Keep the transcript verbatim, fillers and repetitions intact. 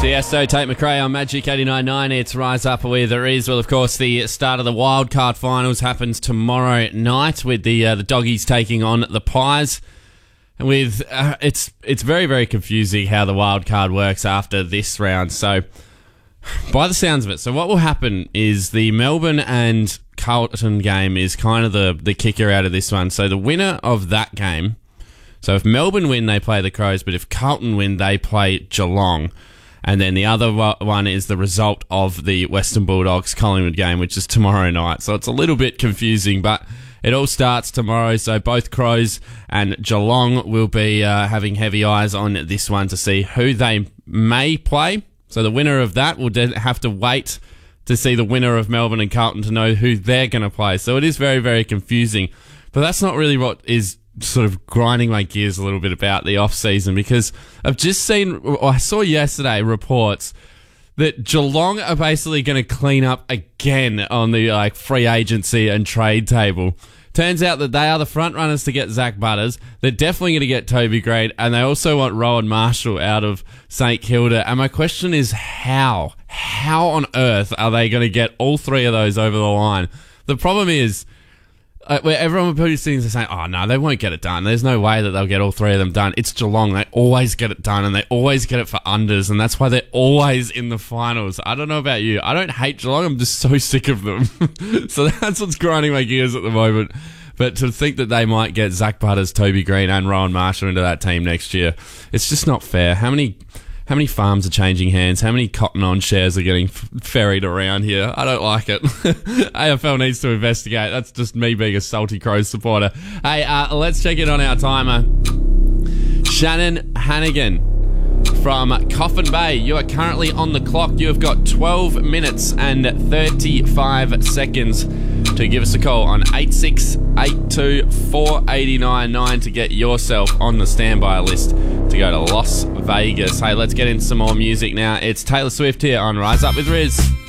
Tiesto, Tate McRae on Magic eighty-nine point nine. It's Rise Up with the Riz. Well, of course, the start of the wildcard finals happens tomorrow night with the uh, the Doggies taking on the Pies. And with uh, it's it's very very confusing how the wildcard works after this round. So, by the sounds of it, so what will happen is the Melbourne and Carlton game is kind of the the kicker out of this one. So the winner of that game. So if Melbourne win, they play the Crows, but if Carlton win, they play Geelong. And then the other one is the result of the Western Bulldogs Collingwood game, which is tomorrow night. So it's a little bit confusing, but it all starts tomorrow. So both Crows and Geelong will be uh, having heavy eyes on this one to see who they may play. So the winner of that will have to wait to see the winner of Melbourne and Carlton to know who they're going to play. So it is very, very confusing. But that's not really what is sort of grinding my gears a little bit about the off-season, because I've just seen, I saw yesterday reports that Geelong are basically going to clean up again on the like free agency and trade table. Turns out that they are the front runners to get Zach Butters. They're definitely going to get Toby Green, and they also want Rowan Marshall out of St Kilda. And my question is how? How on earth are they going to get all three of those over the line? The problem is, Uh, where everyone probably seems to say, oh, no, they won't get it done. There's no way that they'll get all three of them done. It's Geelong. They always get it done, and they always get it for unders, and that's why they're always in the finals. I don't know about you. I don't hate Geelong. I'm just so sick of them. So that's what's grinding my gears at the moment. But to think that they might get Zach Butters, Toby Green, and Rowan Marshall into that team next year, it's just not fair. How many... How many farms are changing hands? How many Cotton On shares are getting f- ferried around here? I don't like it. A F L needs to investigate. That's just me being a salty Crows supporter. Hey, uh, let's check in on our timer. Shannon Hannigan from Coffin Bay. You are currently on the clock. You have got twelve minutes and thirty-five seconds to give us a call on eight six eight two, four eight nine nine to get yourself on the standby list to go to Las Vegas. Hey, let's get into some more music now. It's Taylor Swift here on Rise Up with Riz.